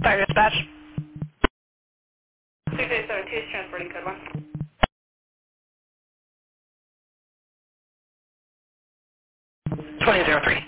Fire dispatch. 6872 is transporting code 1. 2003.